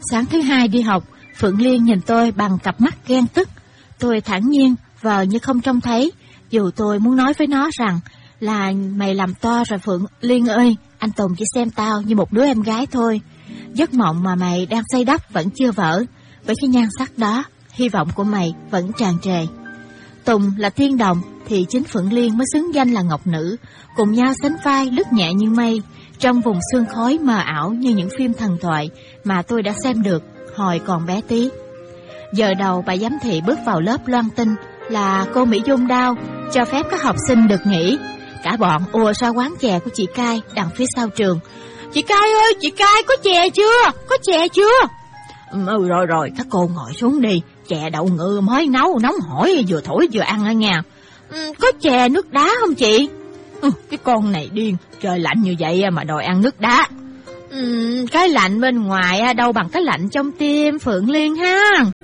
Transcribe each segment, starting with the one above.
Sáng thứ hai đi học, Phượng Liên nhìn tôi bằng cặp mắt ghen tức. Tôi thản nhiên, vờ như không trông thấy, dù tôi muốn nói với nó rằng là mày làm to rồi Phượng Liên ơi, anh Tùng chỉ xem tao như một đứa em gái thôi. Giấc mộng mà mày đang xây đắp vẫn chưa vỡ, với cái nhan sắc đó, hy vọng của mày vẫn tràn trề. Tùng là thiên đồng thì chính Phượng Liên mới xứng danh là ngọc nữ, cùng nhau sánh vai lướt nhẹ như mây trong vùng sương khói mờ ảo như những phim thần thoại mà tôi đã xem được hồi còn bé tí. Giờ đầu bà giám thị bước vào lớp loan tin là cô Mỹ Dung Đao cho phép các học sinh được nghỉ. Cả bọn ùa ra quán chè của chị Cai đằng phía sau trường. Chị Cai ơi, chị Cai có chè chưa? Có chè chưa? Rồi, các cô ngồi xuống đi. Chè đậu ngự mới nấu, nóng hổi vừa thổi vừa ăn đó nha. Có chè nước đá không chị? Cái con này điên, trời lạnh như vậy mà đòi ăn nước đá. Cái lạnh bên ngoài đâu bằng cái lạnh trong tim Phượng Liên ha.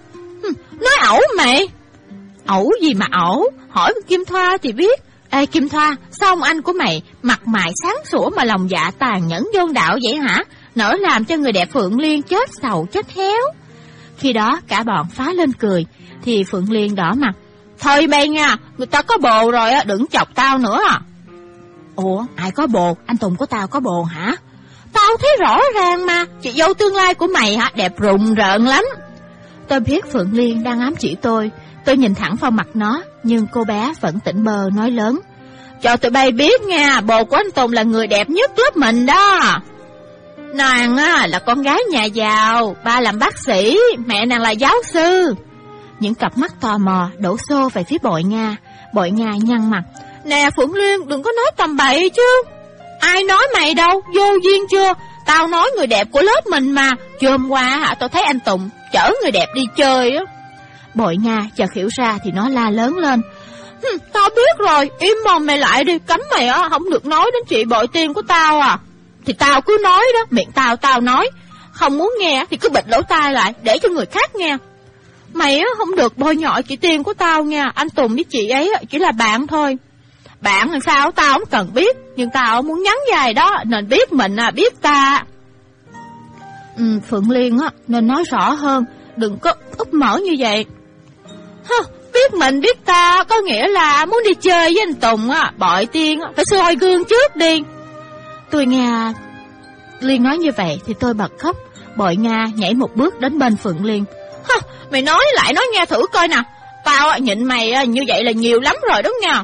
Nói ẩu mày. Ẩu gì mà ẩu, hỏi Kim Thoa thì biết. Ê Kim Thoa, sao ông anh của mày mặt mày sáng sủa mà lòng dạ tàn nhẫn vô đạo vậy hả? Nỡ làm cho người đẹp Phượng Liên chết sầu chết héo. Khi đó cả bọn phá lên cười, thì Phượng Liên đỏ mặt. Thôi bay nha, người ta có bồ rồi đừng chọc tao nữa à. Ủa, ai có bồ? Anh Tùng của tao có bồ hả? Tao thấy rõ ràng mà, chị dâu tương lai của mày hả, đẹp rùng rợn lắm. Tôi biết Phượng Liên đang ám chỉ tôi nhìn thẳng vào mặt nó, nhưng cô bé vẫn tỉnh bơ nói lớn. Cho tụi bay biết nha, bồ của anh Tùng là người đẹp nhất lớp mình đó. Nàng là con gái nhà giàu, ba làm bác sĩ, mẹ nàng là giáo sư. Những cặp mắt tò mò đổ xô về phía Bội Nga. Bội Nga nhăn mặt. Nè Phượng Liên, đừng có nói tầm bậy chứ. Ai nói mày đâu, vô duyên chưa? Tao nói người đẹp của lớp mình mà. Chưa hôm qua tao thấy anh Tùng chở người đẹp đi chơi á. Bội Nga chợt hiểu ra thì nó la lớn lên. Tao biết rồi, im mồm mày lại đi, cấm mày không được nói đến chị Bội Tiên của tao à. Thì tao cứ nói đó, miệng tao nói. Không muốn nghe thì cứ bịt lỗ tai lại, để cho người khác nghe. Mày không được bôi nhọ chị Tiên của tao nha, anh Tùng với chị ấy chỉ là bạn thôi. Bạn làm sao tao không cần biết, nhưng tao muốn nhắn dài đó, nên biết mình biết ta. Phượng Liên nên nói rõ hơn, đừng có úp mở như vậy. Biết mình biết ta có nghĩa là muốn đi chơi với anh Tùng Bội Tiên phải soi gương trước đi. Tôi nghe Liên nói như vậy thì tôi bật khóc. Bội Nga nhảy một bước đến bên Phượng Liên. Mày nói lại nói nghe thử coi nè. Tao nhịn mày như vậy là nhiều lắm rồi đúng nha.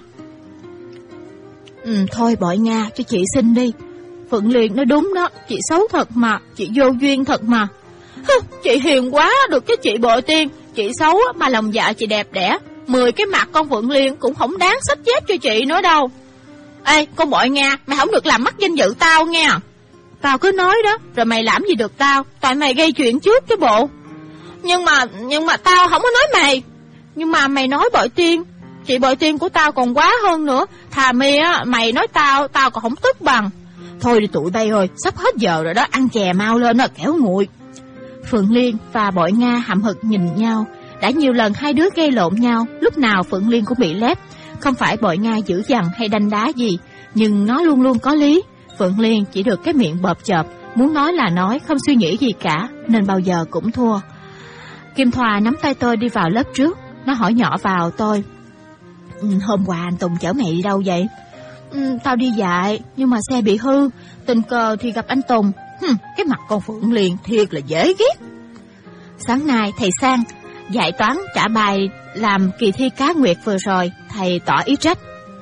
Thôi Bội Nga, cho chị xin đi. Phượng Liên nói đúng đó, chị xấu thật mà, chị vô duyên thật mà. Chị hiền quá được chứ chị Bội Tiên. Chị xấu mà lòng dạ chị đẹp đẽ, 10 cái mặt con Phượng Liên cũng không đáng xách dép cho chị nữa đâu. Ê con Bội Nga, mày không được làm mất danh dự tao nha. Tao cứ nói đó, rồi mày làm gì được tao, tại mày gây chuyện trước chứ bộ. Nhưng mà tao không có nói mày. Nhưng mà mày nói Bội Tiên, chị Bội Tiên của tao còn quá hơn nữa. Thà mày nói tao còn không tức bằng. Thôi đi tụi bay ơi, sắp hết giờ rồi đó, ăn chè mau lên kéo nguội. Phượng Liên và Bội Nga hậm hực nhìn nhau. Đã nhiều lần hai đứa gây lộn nhau, lúc nào Phượng Liên cũng bị lép. Không phải Bội Nga dữ dằn hay đanh đá gì, nhưng nó luôn luôn có lý. Phượng Liên chỉ được cái miệng bợp chợp, muốn nói là nói, không suy nghĩ gì cả, nên bao giờ cũng thua. Kim Thoa nắm tay tôi đi vào lớp trước. Nó hỏi nhỏ vào tôi. Hôm qua anh Tùng chở mẹ đi đâu vậy? Tao đi dạy, nhưng mà xe bị hư. Tình cờ thì gặp anh Tùng. Cái mặt con Phượng Liên thiệt là dễ ghét. Sáng nay thầy Sang dạy toán trả bài làm kỳ thi cá nguyệt vừa rồi. Thầy tỏ ý trách.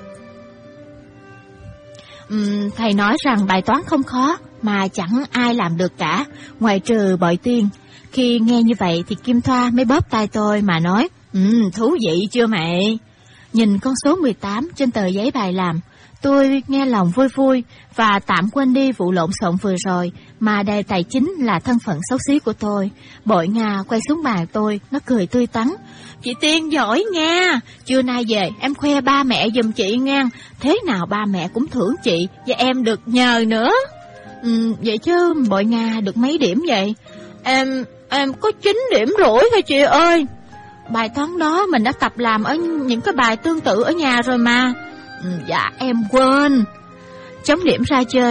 Thầy nói rằng bài toán không khó, mà chẳng ai làm được cả, ngoài trừ Bội Tiên. Khi nghe như vậy thì Kim Thoa mới bóp tay tôi mà nói. Thú vị chưa mẹ? Nhìn con số 18 trên tờ giấy bài làm, tôi nghe lòng vui vui và tạm quên đi vụ lộn xộn vừa rồi, mà đề tài chính là thân phận xấu xí của tôi. Bội Nga quay xuống bàn tôi, nó cười tươi tắn. Chị Tiên giỏi nha, trưa nay về em khoe ba mẹ giùm chị nha, thế nào ba mẹ cũng thưởng chị và em được nhờ nữa. Vậy chứ Bội Nga được mấy điểm vậy? Em có 9 điểm rưỡi thôi chị ơi. Bài toán đó mình đã tập làm ở những cái bài tương tự ở nhà rồi mà. Dạ em quên. Chấm điểm ra chơi,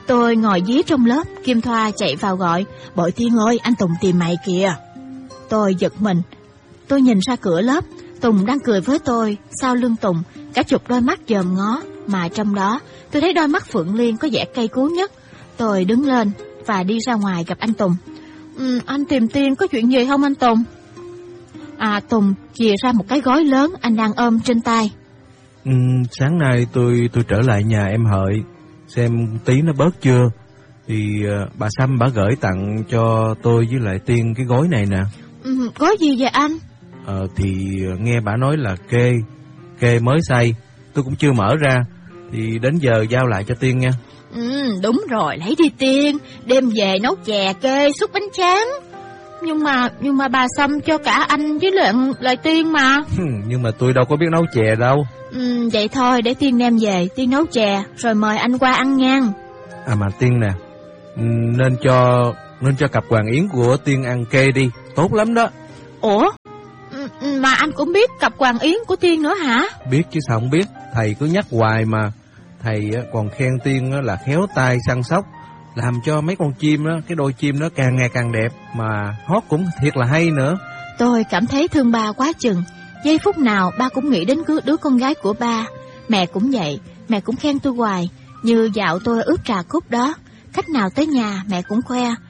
Tôi ngồi dí trong lớp, Kim Thoa chạy vào gọi, Bội Tiên ơi, anh Tùng tìm mày kìa. Tôi giật mình. Tôi nhìn ra cửa lớp, Tùng đang cười với tôi. Sau lưng Tùng, cả chục đôi mắt dòm ngó, mà trong đó tôi thấy đôi mắt Phượng Liên có vẻ cay cú nhất. Tôi đứng lên và đi ra ngoài gặp anh Tùng. Anh tìm Tiên có chuyện gì không anh Tùng? Tùng chìa ra một cái gói lớn anh đang ôm trên tay. Sáng nay tôi trở lại nhà em Hợi xem tí nó bớt chưa, thì bà Sâm bà gửi tặng cho tôi với lại Tiên cái gói này nè. Gói gì vậy anh? Thì nghe bà nói là kê mới xay, tôi cũng chưa mở ra, thì đến giờ giao lại cho Tiên nha. Đúng rồi, lấy đi Tiên, đem về nấu chè kê xúc bánh tráng. Nhưng mà bà Sâm cho cả anh với lại Tiên mà. Nhưng mà tôi đâu có biết nấu chè đâu. Vậy thôi, để Tiên đem về, Tiên nấu chè rồi mời anh qua ăn nha. Mà Tiên nè, nên cho cặp Hoàng Yến của Tiên ăn kê đi, tốt lắm đó. Ủa? Mà anh cũng biết cặp Hoàng Yến của Tiên nữa hả? Biết chứ sao không biết, thầy cứ nhắc hoài mà. Thầy còn khen Tiên là khéo tay săn sóc, làm cho mấy con chim đó, cái đôi chim nó càng ngày càng đẹp, mà hót cũng thiệt là hay nữa. Tôi cảm thấy thương ba quá chừng. Giây phút nào ba cũng nghĩ đến đứa con gái của ba. Mẹ cũng vậy, mẹ cũng khen tôi hoài. Như dạo tôi ướp trà cúc đó, khách nào tới nhà mẹ cũng khoe,